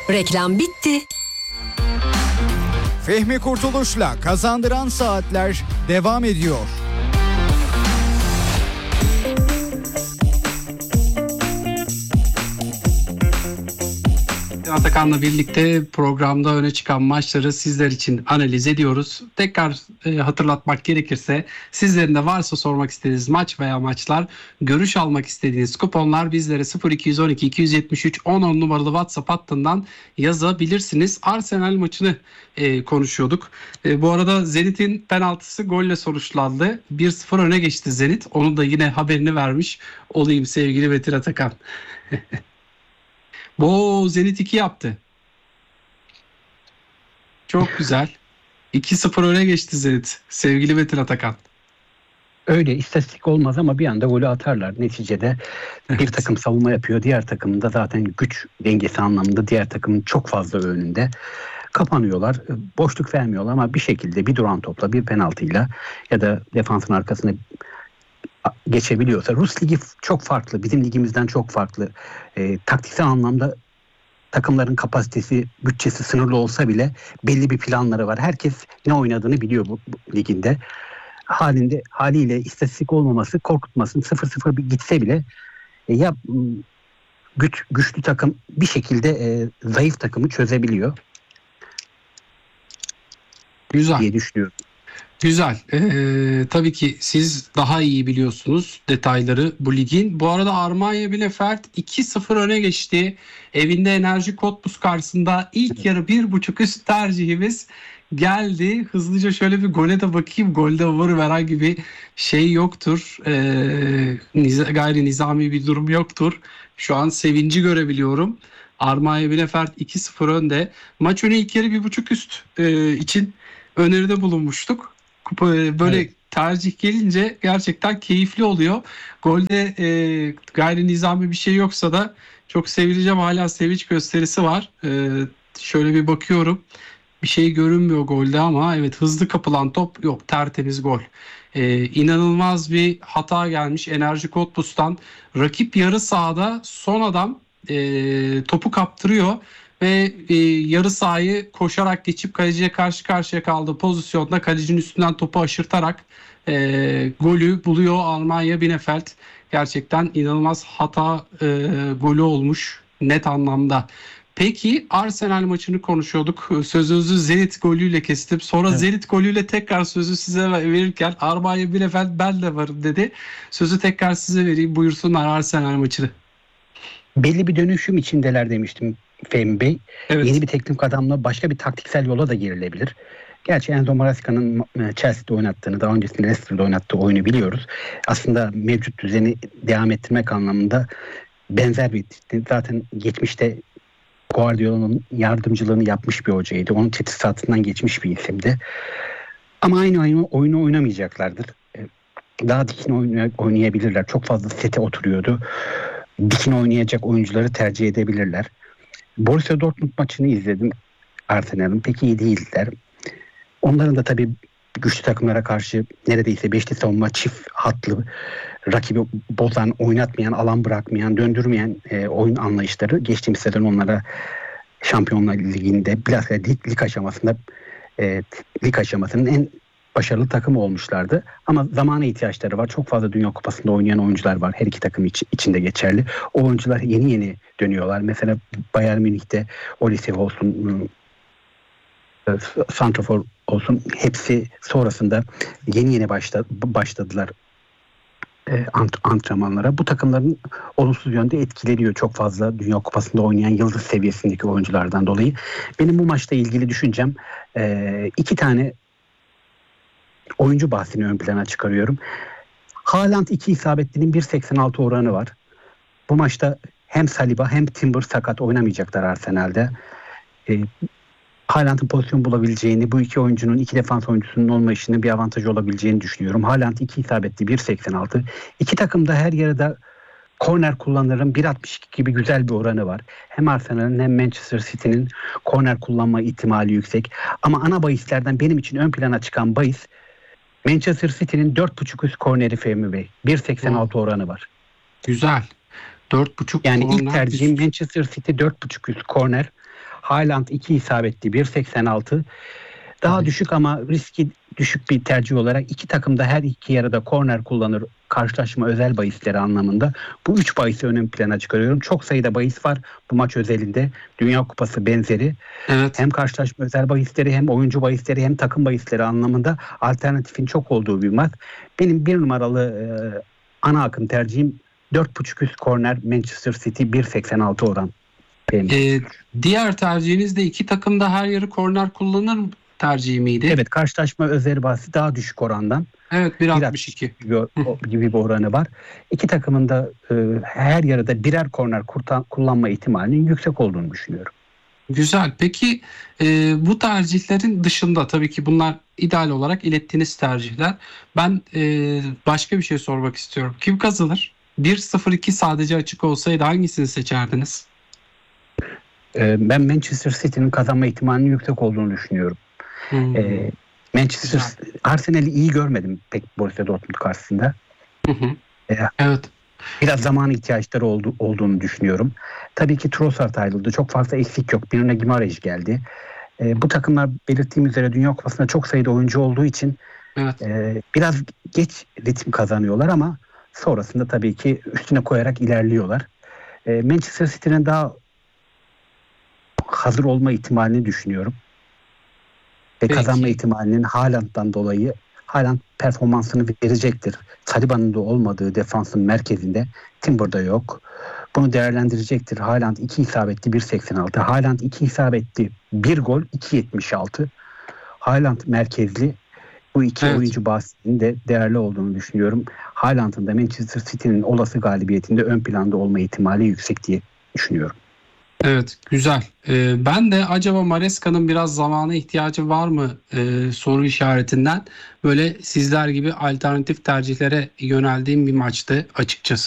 Reklam bitti. Fehmi Kurtuluş'la Kazandıran Saatler devam ediyor. Atakan'la birlikte programda öne çıkan maçları sizler için analiz ediyoruz. Tekrar hatırlatmak gerekirse sizlerin de varsa sormak istediğiniz maç veya maçlar, görüş almak istediğiniz kuponlar bizlere 0212 273 10 numaralı WhatsApp hattından yazabilirsiniz. Arsenal maçını konuşuyorduk. Bu arada Zenit'in penaltısı golle sonuçlandı. 1-0 öne geçti Zenit. Onun da yine haberini vermiş olayım sevgili Metin Atakan. Zenit 2 yaptı. Çok güzel. 2-0 öne geçti Zenit. Sevgili Metin Atakan. Öyle istatistik olmaz ama bir anda golü atarlar. Neticede bir takım savunma yapıyor. Diğer takımın da zaten güç dengesi anlamında diğer takımın çok fazla önünde. Kapanıyorlar. Boşluk vermiyorlar ama bir şekilde bir duran topla, bir penaltıyla ya da defansın arkasına geçebiliyorsa. Rus ligi çok farklı. Bizim ligimizden çok farklı. Taktiksel anlamda takımların kapasitesi, bütçesi sınırlı olsa bile belli bir planları var. Herkes ne oynadığını biliyor bu liginde. Haliyle istatistik olmaması korkutmasın. 0-0 gitse bile güçlü takım bir şekilde zayıf takımı çözebiliyor. Güzel diye düşünüyorum. Güzel. Tabii ki siz daha iyi biliyorsunuz detayları bu ligin. Bu arada Armanya Bielefeld 2-0 öne geçti. Evinde Enerji Cottbus karşısında ilk yarı 1.5 üst tercihimiz geldi. Hızlıca şöyle bir gole de bakayım. Golde umarım herhangi bir şey yoktur. Gayri nizami bir durum yoktur. Şu an sevinci görebiliyorum. Armanya Bielefeld 2-0 önde. Maç önü ilk yarı 1.5 üst için öneride bulunmuştuk. Böyle tercih gelince gerçekten keyifli oluyor. Golde gayri nizami bir şey yoksa da çok sevineceğim. Hala sevinç gösterisi var. Şöyle bir bakıyorum. Bir şey görünmüyor golde ama evet, hızlı kapılan top yok. Tertemiz gol. İnanılmaz bir hata gelmiş Enerji Cottbus'tan. Rakip yarı sahada son adam topu kaptırıyor. Ve yarı sahayı koşarak geçip kaleciye karşı karşıya kaldığı pozisyonda kalecinin üstünden topu aşırtarak golü buluyor Almanya Bielefeld. Gerçekten inanılmaz hata golü olmuş net anlamda. Peki Arsenal maçını konuşuyorduk. Sözünüzü Zenit golüyle kestim. Sonra Zenit golüyle tekrar sözü size verirken Armanya Bielefeld ben de varım dedi. Sözü tekrar size vereyim. Buyursunlar Arsenal maçını. Belli bir dönüşüm içindeler demiştim Fehmi Bey. Evet. Yeni bir teknik adamla başka bir taktiksel yola da girilebilir. Gerçi Enzo Maresca'nın Chelsea'de oynattığını, daha öncesinde Leicester'da oynattığı oyunu biliyoruz. Aslında mevcut düzeni devam ettirmek anlamında benzer bir, zaten geçmişte Guardiola'nın yardımcılığını yapmış bir hocaydı. Onun teçhizatından geçmiş bir isimdi. Ama aynı oyunu oynamayacaklardır. Daha dikin oynayabilirler. Çok fazla sete oturuyordu. Dikin oynayacak oyuncuları tercih edebilirler. Borussia Dortmund maçını izledim. Arsenal'ın pek iyi değildiler. Onların da tabii güçlü takımlara karşı neredeyse beşli savunma, çift hatlı, rakibi bozan, oynatmayan, alan bırakmayan, döndürmeyen oyun anlayışları geçtiğimiz sezon onlara Şampiyonlar Ligi'nde bilhassa lig aşamasının en başarılı takımı olmuşlardı. Ama zamana ihtiyaçları var. Çok fazla Dünya Kupası'nda oynayan oyuncular var. Her iki takım içinde geçerli. O oyuncular yeni dönüyorlar. Mesela Bayern Münih'te Olise olsun, santrafor olsun, hepsi sonrasında yeni başladılar antrenmanlara. Bu takımların olumsuz yönde etkileniyor çok fazla Dünya Kupası'nda oynayan yıldız seviyesindeki oyunculardan dolayı. Benim bu maçla ilgili düşüncem iki tane oyuncu bahsini ön plana çıkarıyorum. Haaland 2 isabetlinin 1.86 oranı var. Bu maçta hem Saliba hem Timber sakat, oynamayacaklar Arsenal'de. Haaland'ın pozisyon bulabileceğini, bu iki oyuncunun, iki defans oyuncusunun olmayışının bir avantajı olabileceğini düşünüyorum. Haaland 2 isabetli 1.86. İki takım da her yarıda korner kullanırım 1.62 gibi güzel bir oranı var. Hem Arsenal'ın hem Manchester City'nin korner kullanma ihtimali yüksek. Ama ana bahislerden benim için ön plana çıkan bahis Manchester City'nin 4.5 üst korneri Fehmi Bey. 1.86 oranı var. Güzel. 4.5 yani ilk tercihim Manchester City 4.5 üst korner. Haaland 2 isabetli 1.86. Daha düşük ama riski düşük bir tercih olarak iki takım da her iki yarıda korner kullanır karşılaşma özel bahisleri anlamında. Bu 3 bahisi ön plana çıkarıyorum. Çok sayıda bahis var bu maç özelinde. Dünya Kupası benzeri. Evet. Hem karşılaşma özel bahisleri hem oyuncu bahisleri hem takım bahisleri anlamında alternatifin çok olduğu bir maç. Benim bir numaralı ana akım tercihim 4.5 üst korner Manchester City 1.86 oran. Diğer tercihiniz de iki takım da her yarı korner kullanır tercihi miydi? Evet, karşılaşma özel bahsi daha düşük orandan. Evet, 1.62 gibi bir oranı var. İki takımın da her yarıda birer korner kullanma ihtimalinin yüksek olduğunu düşünüyorum. Güzel. Peki bu tercihlerin dışında, tabii ki bunlar ideal olarak ilettiğiniz tercihler. Ben başka bir şey sormak istiyorum. Kim kazanır? 1-0-2 sadece açık olsaydı hangisini seçerdiniz? Ben Manchester City'nin kazanma ihtimalinin yüksek olduğunu düşünüyorum. Manchester Arsenal'i iyi görmedim pek Borussia Dortmund karşısında. Evet. Biraz zamana ihtiyaçları olduğunu düşünüyorum. Tabii ki Trossard ayrıldı. Çok fazla eksik yok. Birine Guimaraes geldi. Bu takımlar belirttiğim üzere Dünya Kupası'nda çok sayıda oyuncu olduğu için biraz geç ritim kazanıyorlar ama sonrasında tabii ki üstüne koyarak ilerliyorlar. Manchester City'nin daha hazır olma ihtimalini düşünüyorum. Ve kazanma ihtimalinin Haaland'dan dolayı Haaland performansını verecektir. Saliba'nın da olmadığı defansın merkezinde Timber'da yok. Bunu değerlendirecektir. Haaland 2 isabetli 1.86. Haaland 2 isabetli 1 gol 2.76. Haaland merkezli. Bu iki oyuncu bahsinin de değerli olduğunu düşünüyorum. Haaland'ın da Manchester City'nin olası galibiyetinde ön planda olma ihtimali yüksek diye düşünüyorum. Evet, güzel. Ben de acaba Maresca'nın biraz zamana ihtiyacı var mı soru işaretinden böyle sizler gibi alternatif tercihlere yöneldiğim bir maçtı açıkçası.